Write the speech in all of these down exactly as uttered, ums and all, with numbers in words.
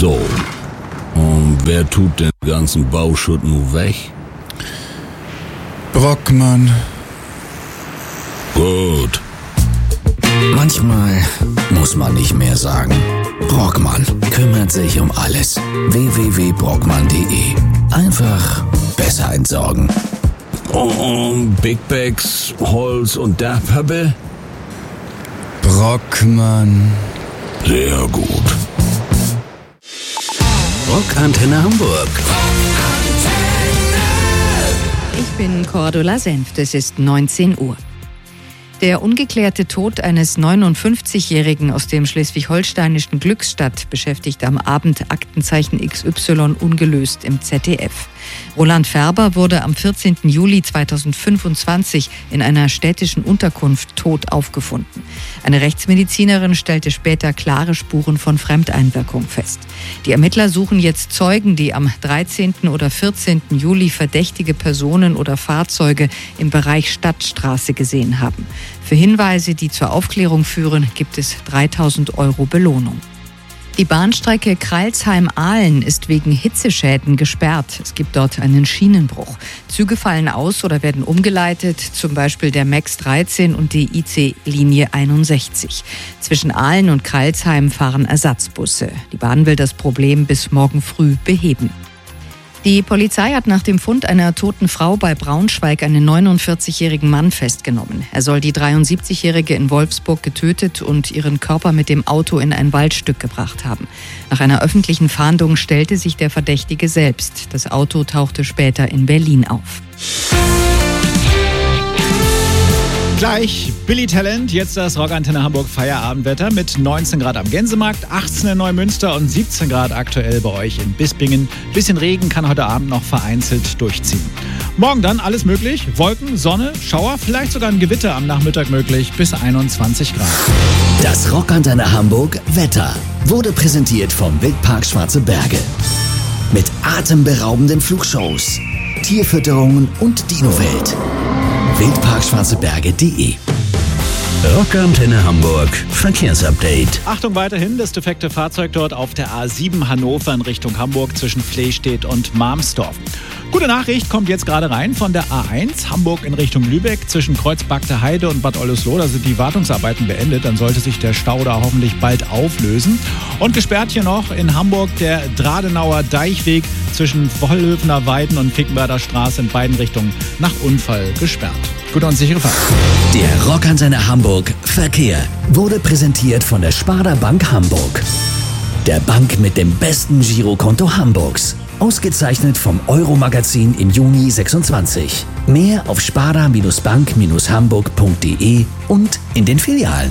So, und wer tut den ganzen Bauschutt nun weg? Brockmann. Gut. Manchmal muss man nicht mehr sagen. Brockmann kümmert sich um alles. w w w punkt brockmann punkt de. Einfach besser entsorgen. Und Big Bags, Holz und Dachpappe? Brockmann. Sehr gut. Rockantenne Hamburg. Ich bin Cordula Senft, es ist neunzehn Uhr. Der ungeklärte Tod eines neunundfünfzigjährigen aus dem schleswig-holsteinischen Glückstadt beschäftigt am Abend Aktenzeichen X Y ungelöst im Z D F. Roland Färber wurde am vierzehnten Juli zweitausendfünfundzwanzig in einer städtischen Unterkunft tot aufgefunden. Eine Rechtsmedizinerin stellte später klare Spuren von Fremdeinwirkung fest. Die Ermittler suchen jetzt Zeugen, die am dreizehnten oder vierzehnten Juli verdächtige Personen oder Fahrzeuge im Bereich Stadtstraße gesehen haben. Für Hinweise, die zur Aufklärung führen, gibt es dreitausend Euro Belohnung. Die Bahnstrecke Crailsheim-Ahlen ist wegen Hitzeschäden gesperrt. Es gibt dort einen Schienenbruch. Züge fallen aus oder werden umgeleitet, zum Beispiel der MAX dreizehn und die I C-Linie einundsechzig. Zwischen Ahlen und Crailsheim fahren Ersatzbusse. Die Bahn will das Problem bis morgen früh beheben. Die Polizei hat nach dem Fund einer toten Frau bei Braunschweig einen neunundvierzigjährigen Mann festgenommen. Er soll die dreiundsiebzigjährige in Wolfsburg getötet und ihren Körper mit dem Auto in ein Waldstück gebracht haben. Nach einer öffentlichen Fahndung stellte sich der Verdächtige selbst. Das Auto tauchte später in Berlin auf. Gleich Billy Talent, jetzt das Rockantenne Hamburg Feierabendwetter mit neunzehn Grad am Gänsemarkt, achtzehn in Neumünster und siebzehn Grad aktuell bei euch in Bispingen. Bisschen Regen kann heute Abend noch vereinzelt durchziehen. Morgen dann alles möglich, Wolken, Sonne, Schauer, vielleicht sogar ein Gewitter am Nachmittag möglich bis einundzwanzig Grad. Das Rockantenne Hamburg Wetter wurde präsentiert vom Wildpark Schwarze Berge. Mit atemberaubenden Flugshows, Tierfütterungen und Dinowelt. wildpark schwarze berge punkt de. Rockantenne Hamburg Verkehrsupdate. Achtung weiterhin, das defekte Fahrzeug dort auf der A sieben Hannover in Richtung Hamburg zwischen Flehstedt und Marmsdorf. Gute Nachricht kommt jetzt gerade rein von der A eins Hamburg in Richtung Lübeck zwischen Kreuzbagte Heide und Bad Oldesloe. Da sind die Wartungsarbeiten beendet, dann sollte sich der Stau da hoffentlich bald auflösen. Und gesperrt hier noch in Hamburg der Dradenauer Deichweg zwischen Wollhöfener Weiden und Finkenwerder Straße in beiden Richtungen nach Unfall gesperrt. Gute und sichere Fahrt. Der Rockantenne Hamburg Verkehr wurde präsentiert von der Sparda Bank Hamburg. Der Bank mit dem besten Girokonto Hamburgs. Ausgezeichnet vom Euro-Magazin im Juni sechsundzwanzig. Mehr auf sparda Bank Hamburg punkt de und in den Filialen.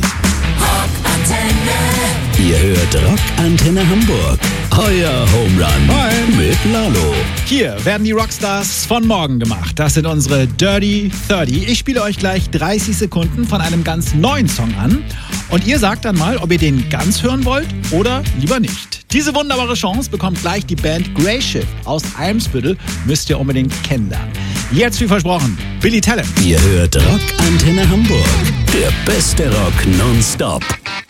Ihr hört Rockantenne Hamburg. Euer Home Run Moin. mit Lalo. Hier werden die Rockstars von morgen gemacht. Das sind unsere Dirty dreißig. Ich spiele euch gleich dreißig Sekunden von einem ganz neuen Song an. Und ihr sagt dann mal, ob ihr den ganz hören wollt oder lieber nicht. Diese wunderbare Chance bekommt gleich die Band Grey Shift aus Eimsbüttel. Müsst ihr unbedingt kennenlernen. Jetzt wie versprochen, Billy Talent. Ihr hört Rockantenne Hamburg. Der beste Rock nonstop.